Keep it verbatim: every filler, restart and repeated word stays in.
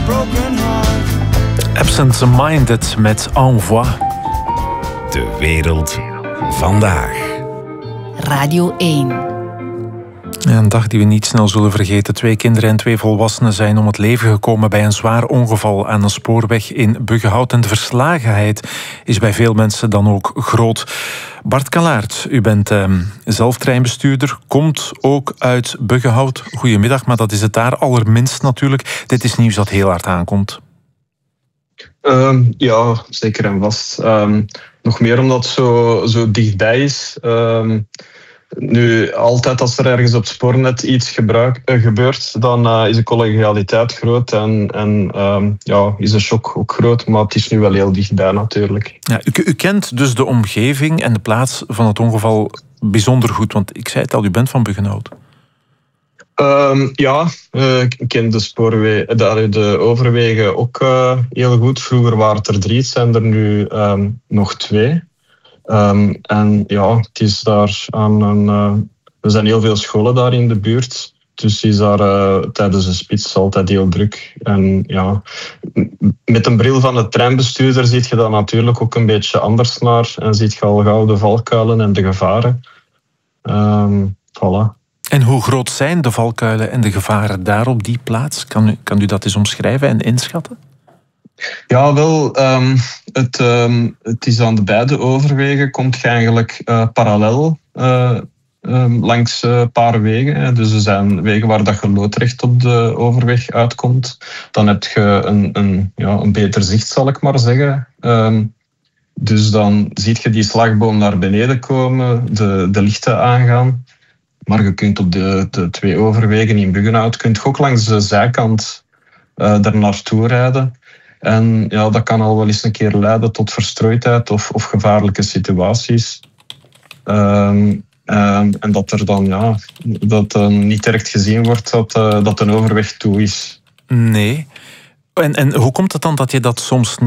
Absent-minded met Envoi. De wereld vandaag. Radio één. Een dag die we niet snel zullen vergeten. Twee kinderen en twee volwassenen zijn om het leven gekomen bij een zwaar ongeval aan een spoorweg in Buggenhout. En de verslagenheid is bij veel mensen dan ook groot. Bart Kalaert, u bent eh, zelf treinbestuurder, komt ook uit Buggenhout. Goedemiddag, maar dat is het daar allerminst natuurlijk. Dit is nieuws dat heel hard aankomt. Um, ja, zeker en vast. Um, nog meer omdat het zo, zo dichtbij is. Um, nu, altijd als er ergens op het spoornet iets gebruik, uh, gebeurt, dan uh, is de collegialiteit groot en, en um, ja, is de shock ook groot. Maar het is nu wel heel dichtbij natuurlijk. Ja, u, u kent dus de omgeving en de plaats van het ongeval bijzonder goed. Want ik zei het al, u bent van Buggenhout. Um, ja, uh, ik ken de, spoorwegen, de, de overwegen ook uh, heel goed. Vroeger waren het er drie, het zijn er nu um, nog twee. Um, en ja, het is daar aan een... Uh, er zijn heel veel scholen daar in de buurt. Dus is daar uh, tijdens de spits altijd heel druk. En ja, met een bril van de treinbestuurder zie je dat natuurlijk ook een beetje anders naar. En ziet je al gauw de valkuilen en de gevaren. Um, voilà. En hoe groot zijn de valkuilen en de gevaren daar op die plaats? Kan u, kan u dat eens omschrijven en inschatten? Ja, wel. Um, het, um, het is aan de beide overwegen. Komt je eigenlijk uh, parallel uh, um, langs een uh, paar wegen. Hè. Dus er zijn wegen waar dat je loodrecht op de overweg uitkomt. Dan heb je een, een, ja, een beter zicht, zal ik maar zeggen. Um, dus dan zie je die slagboom naar beneden komen, de, de lichten aangaan. Maar je kunt op de, de twee overwegen in Buggenhout kunt je ook langs de zijkant uh, er naartoe rijden. En ja, dat kan al wel eens een keer leiden tot verstrooidheid of, of gevaarlijke situaties. Um, um, en dat er dan ja, dat, uh, niet direct gezien wordt dat, uh, dat een overweg toe is. Nee. En, en hoe komt het dan dat je dat soms niet